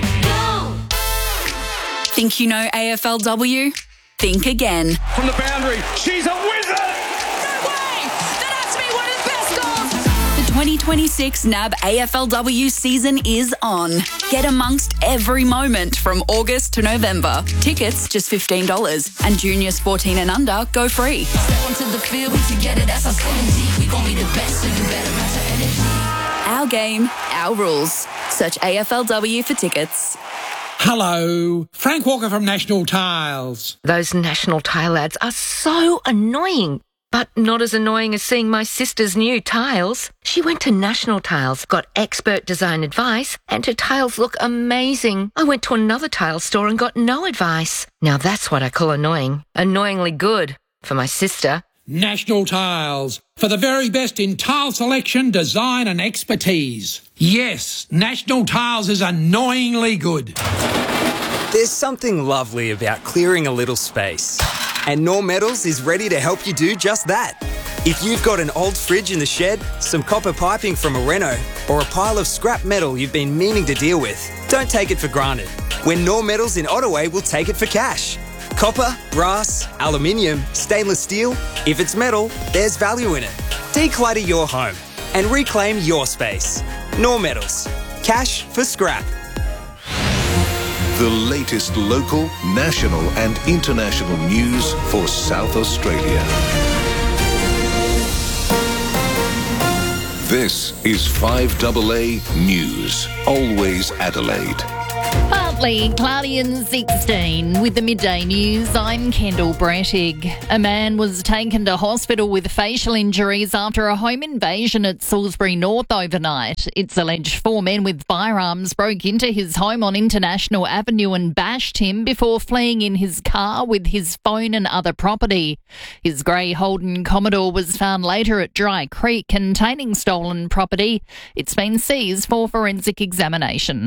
Think you know A F L W? Think again. From the boundary, she's a wizard! The twenty twenty-six N A B A F L W season is on. Get amongst every moment from August to November. Tickets just fifteen dollars and juniors fourteen and under go free. Step onto the field together, that's our synergy. We gon' be the best, so you better match our energy. Our game, our rules. Search A F L W for tickets. Hello, Frank Walker from National Tiles. Those National Tile ads are so annoying, but not as annoying as seeing my sister's new tiles. She went to National Tiles, got expert design advice, and her tiles look amazing. I went to another tile store and got no advice. Now that's what I call annoying. Annoyingly good for my sister. National Tiles, for the very best in tile selection, design and expertise. Yes, National Tiles is annoyingly good. There's something lovely about clearing a little space. And Norm Metals is ready to help you do just that. If you've got an old fridge in the shed, some copper piping from a reno, or a pile of scrap metal you've been meaning to deal with, don't take it for granted. When Norm Metals in Ottaway will take it for cash. Copper, brass, aluminium, stainless steel. If it's metal, there's value in it. Declutter your home and reclaim your space. Nor Metals. Cash for scrap. The latest local, national and international news for South Australia. This is five A A News. Always Adelaide. Partly cloudy and sixteen. With the midday news, I'm Kendall Brettig. A man was taken to hospital with facial injuries after a home invasion at Salisbury North overnight. It's alleged four men with firearms broke into his home on International Avenue and bashed him before fleeing in his car with his phone and other property. His grey Holden Commodore was found later at Dry Creek containing stolen property. It's been seized for forensic examination.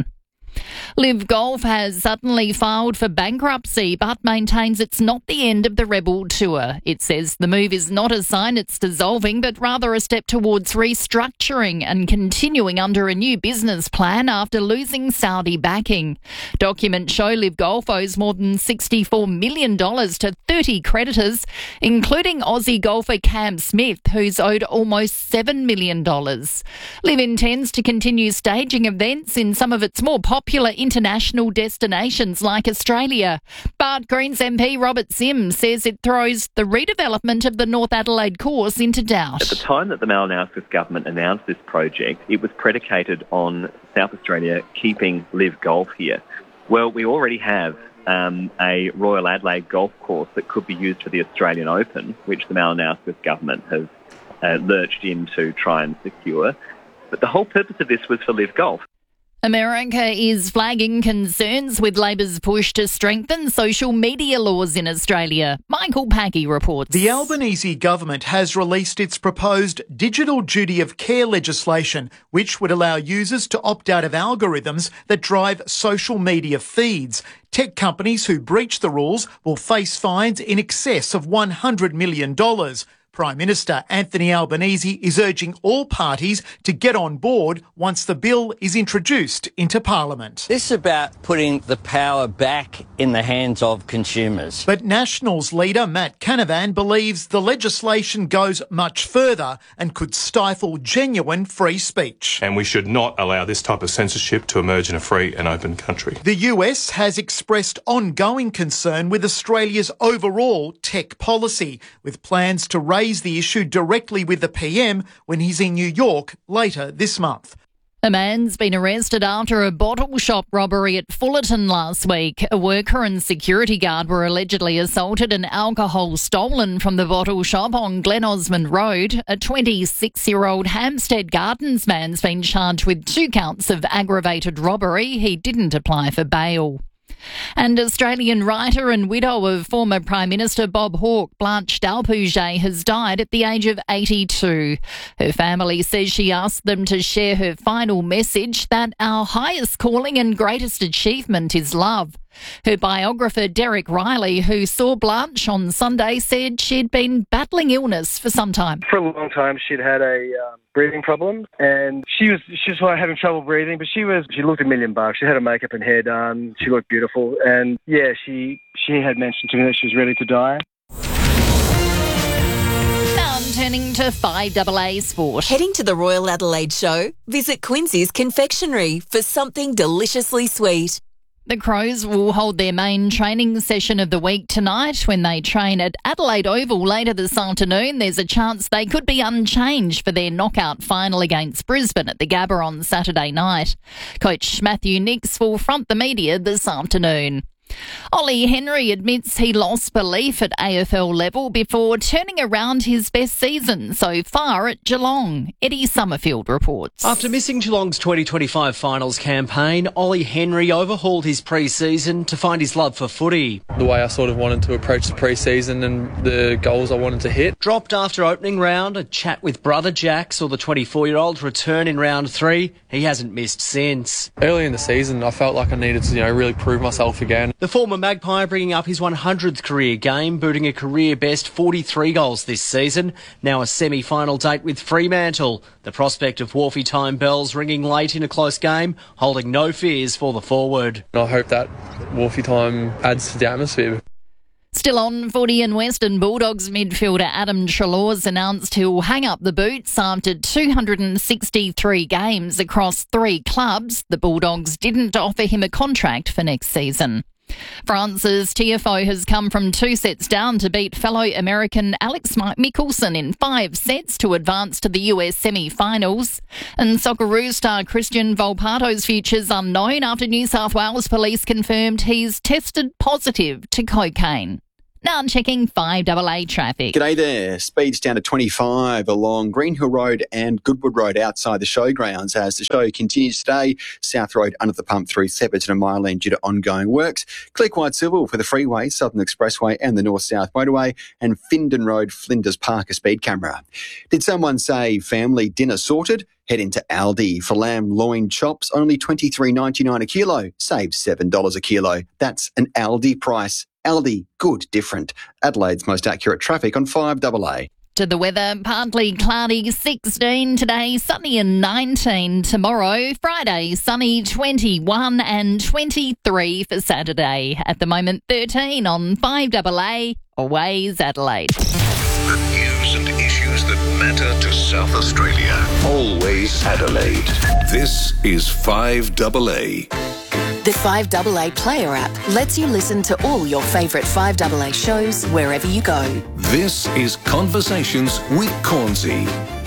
Liv Golf has suddenly filed for bankruptcy but maintains it's not the end of the Rebel Tour. It says the move is not a sign it's dissolving but rather a step towards restructuring and continuing under a new business plan after losing Saudi backing. Documents show Liv Golf owes more than sixty-four million dollars to thirty creditors, including Aussie golfer Cam Smith, who's owed almost seven million dollars. Liv intends to continue staging events in some of its more popular popular international destinations like Australia. But Greens M P Robert Sims says it throws the redevelopment of the North Adelaide course into doubt. At the time that the Malinowskis government announced this project, it was predicated on South Australia keeping Liv Golf here. Well, we already have um, a Royal Adelaide golf course that could be used for the Australian Open, which the Malinowskis government has uh, lurched in to try and secure. But the whole purpose of this was for Liv Golf. America is flagging concerns with Labor's push to strengthen social media laws in Australia. Michael Packy reports. The Albanese government has released its proposed digital duty of care legislation, which would allow users to opt out of algorithms that drive social media feeds. Tech companies who breach the rules will face fines in excess of one hundred million dollars. Prime Minister Anthony Albanese is urging all parties to get on board once the bill is introduced into Parliament. This is about putting the power back in the hands of consumers. But Nationals leader Matt Canavan believes the legislation goes much further and could stifle genuine free speech. And we should not allow this type of censorship to emerge in a free and open country. The U S has expressed ongoing concern with Australia's overall tech policy, with plans to raise the issue directly with the P M when he's in New York later this month. A man's been arrested after a bottle shop robbery at Fullerton last week. A worker and security guard were allegedly assaulted and alcohol stolen from the bottle shop on Glen Osmond Road. A twenty-six-year-old Hampstead Gardens man's been charged with two counts of aggravated robbery. He didn't apply for bail. And Australian writer and widow of former Prime Minister Bob Hawke, Blanche Dalpouget, has died at the age of eighty-two. Her family says she asked them to share her final message that our highest calling and greatest achievement is love. Her biographer, Derek Riley, who saw Blanche on Sunday, said she'd been battling illness for some time. For a long time, she'd had a um, breathing problem, and she was she was having trouble breathing. But she was she looked a million bucks. She had her makeup and hair done. She looked beautiful, and yeah, she she had mentioned to me that she was ready to die. Now I'm turning to five A A Sport. Heading to the Royal Adelaide Show, visit Quincy's Confectionery for something deliciously sweet. The Crows will hold their main training session of the week tonight when they train at Adelaide Oval later this afternoon. There's a chance they could be unchanged for their knockout final against Brisbane at the Gabba on Saturday night. Coach Matthew Nicks will front the media this afternoon. Ollie Henry admits he lost belief at A F L level before turning around his best season so far at Geelong. Eddie Summerfield reports. After missing Geelong's twenty twenty-five finals campaign, Ollie Henry overhauled his pre-season to find his love for footy. The way I sort of wanted to approach the pre-season and the goals I wanted to hit. Dropped after opening round, a chat with brother Jack saw the twenty-four-year-old return in round three. He hasn't missed since. Early in the season, I felt like I needed to, you know, really prove myself again. The former Magpie bringing up his one hundredth career game, booting a career-best forty-three goals this season. Now a semi-final date with Fremantle. The prospect of Wharfie time bells ringing late in a close game, holding no fears for the forward. I hope that Wharfie time adds to the atmosphere. Still on footy, and Western Bulldogs midfielder Adam Treloar's announced he'll hang up the boots after two hundred sixty-three games across three clubs. The Bulldogs didn't offer him a contract for next season. France's T F O has come from two sets down to beat fellow American Alex Michelsen in five sets to advance to the U S semi-finals. And Socceroos star Christian Volpato's future's unknown after New South Wales police confirmed he's tested positive to cocaine. Now I'm checking five A A traffic. G'day there. Speeds down to twenty-five along Green Hill Road and Goodwood Road outside the showgrounds as the show continues today. South Road under the pump through Shepparton and Mile End due to ongoing works. Click White Civil for the freeway, Southern Expressway and the North-South Motorway, and Findon Road, Flinders Park, a speed camera. Did someone say family dinner sorted? Head into Aldi for lamb loin chops, only twenty-three ninety-nine a kilo. Save seven dollars a kilo. That's an Aldi price. Aldi, good, different. Adelaide's most accurate traffic on five A A. To the weather, partly cloudy sixteen today, sunny and nineteen tomorrow. Friday, sunny twenty-one and twenty-three for Saturday. At the moment, thirteen on five A A, Always Adelaide. The news and issues that matter to South Australia. Always Adelaide. This is five A A. The five A A Player app lets you listen to all your favourite five A A shows wherever you go. This is Conversations with Cornsey.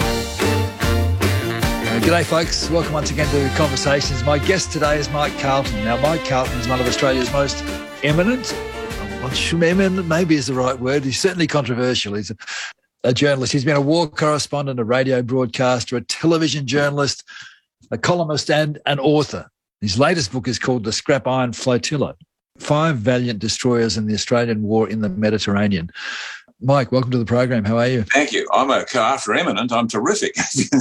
Uh, G'day folks, welcome once again to Conversations. My guest today is Mike Carlton. Now Mike Carlton is one of Australia's most eminent, I'm not sure eminent maybe is the right word, he's certainly controversial. He's a, a journalist, he's been a war correspondent, a radio broadcaster, a television journalist, a columnist and an author. His latest book is called The Scrap Iron Flotilla, Five Valiant Destroyers in the Australian War in the Mediterranean. Mike, welcome to the program. How are you? Thank you. I'm okay. After eminent, I'm terrific.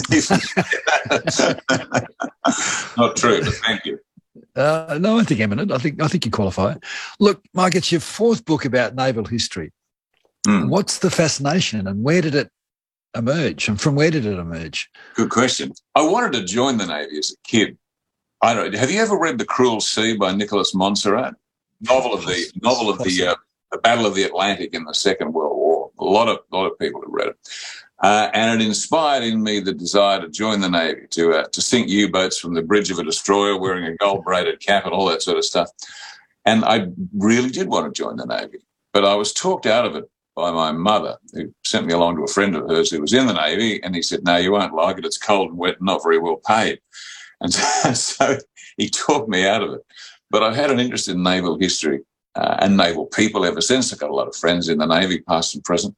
Not true, but thank you. Uh, no, I think eminent. I think I think you qualify. Look, Mike, it's your fourth book about naval history. Mm. What's the fascination and where did it emerge? And from where did it emerge? Good question. I wanted to join the Navy as a kid. I don't know. Have you ever read The Cruel Sea by Nicholas Montserrat? Novel of the novel of the, uh, the Battle of the Atlantic in the Second World War. A lot of a lot of people have read it, uh, and it inspired in me the desire to join the Navy, to uh, to sink U-boats from the bridge of a destroyer wearing a gold-braided cap and all that sort of stuff. And I really did want to join the Navy, but I was talked out of it by my mother, who sent me along to a friend of hers who was in the Navy, and he said, "No, you won't like it. It's cold and wet and not very well paid." And so, so he talked me out of it. But I've had an interest in naval history uh, and naval people ever since. I've got a lot of friends in the Navy, past and present.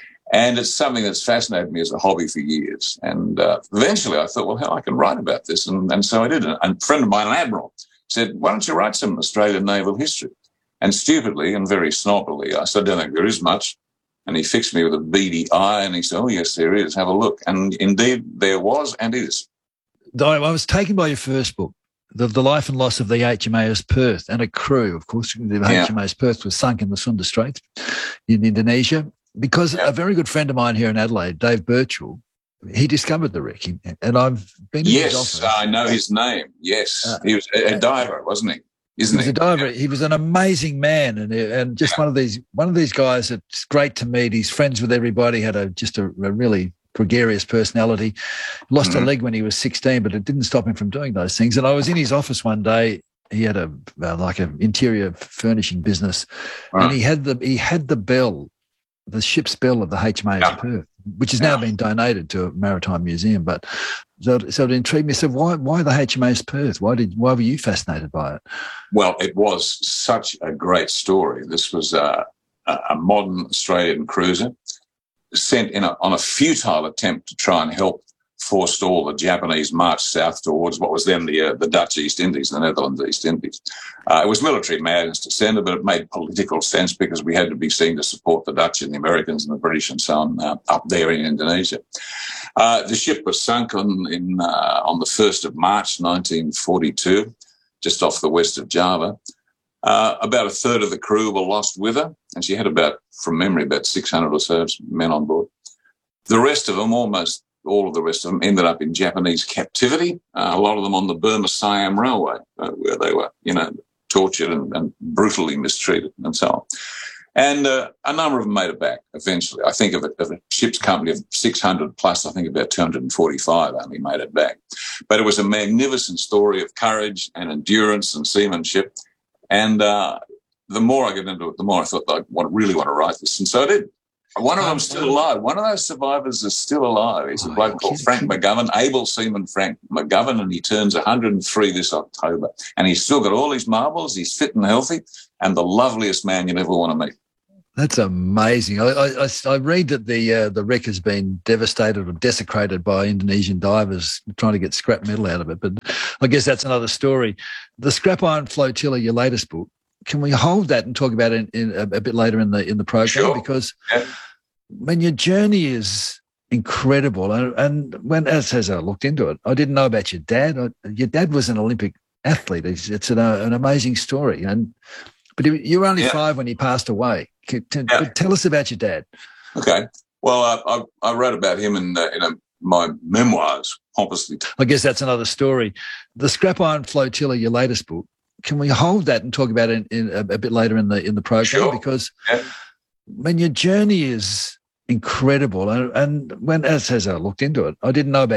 And it's something that's fascinated me as a hobby for years. And uh, eventually I thought, well, hell, I can write about this. And, and so I did. And a friend of mine, an admiral, said, why don't you write some Australian naval history? And stupidly and very snobbily, I said, I don't think there is much. And he fixed me with a beady eye and he said, oh, yes, there is. Have a look. And indeed, there was and is. I was taken by your first book, the, the Life and Loss of the H M A S Perth and a crew. Of course, the yeah. H M A S Perth was sunk in the Sunda Straits in Indonesia because yeah. a very good friend of mine here in Adelaide, Dave Birchall, he discovered the wreck. And I've been in yes, his office. I know his name. Yes, uh, he was a, a diver, wasn't he? Isn't he was he? a diver. Yeah. He was an amazing man, and and just yeah. one of these one of these guys that's great to meet. He's friends with everybody. Had a just a, a really gregarious personality. Lost mm-hmm. a leg when he was sixteen, but it didn't stop him from doing those things. And I was in his office one day. He had a uh, like an interior furnishing business, right. and he had the he had the bell, the ship's bell of the H M A S yeah. Perth, which has yeah. now been donated to a maritime museum. But so, so it intrigued me. So why why the H M A S Perth? Why did why were you fascinated by it? Well, it was such a great story. This was uh, a modern Australian cruiser sent in a, on a futile attempt to try and help forestall the Japanese march south towards what was then the uh, the Dutch East Indies, the Netherlands East Indies. Uh, it was military madness to send it, but it made political sense because we had to be seen to support the Dutch and the Americans and the British and so on uh, up there in Indonesia. Uh, the ship was sunk on in uh, on the first of March nineteen forty-two, just off the west of Java. Uh, about a third of the crew were lost with her, and she had about, from memory, about six hundred or so men on board. The rest of them, almost all of the rest of them, ended up in Japanese captivity, uh, a lot of them on the Burma-Siam Railway, uh, where they were, you know, tortured and, and brutally mistreated and so on. And uh, a number of them made it back eventually. I think of a, of a ship's company of six hundred plus, I think about two hundred forty-five only made it back. But it was a magnificent story of courage and endurance and seamanship. And uh, the more I get into it, the more I thought I want, really want to write this. And so I did. One of them's still alive. One of those survivors is still alive. He's a bloke called Frank McGovern, able seaman Frank McGovern, and he turns one hundred three this October. And he's still got all his marbles. He's fit and healthy and the loveliest man you'd ever want to meet. That's amazing. I, I, I read that the uh, the wreck has been devastated or desecrated by Indonesian divers trying to get scrap metal out of it. But I guess that's another story. The Scrap Iron Flotilla, your latest book, can we hold that and talk about it in, in a, a bit later in the in the program? Sure. Because yeah. when your journey is incredible, and, and when as, as I looked into it, I didn't know about your dad. I, your dad was an Olympic athlete. It's, it's an, uh, an amazing story. And but you were only yeah. five when he passed away. Can, yeah. Tell us about your dad. Okay. Well, I, I, I wrote about him in, uh, in a, my memoirs, pompously. I guess that's another story. The Scrap Iron Flotilla, your latest book, can we hold that and talk about it in, in a, a bit later in the in the program? Sure. Because yeah. when your journey is incredible, and, and when as, as I looked into it, I didn't know about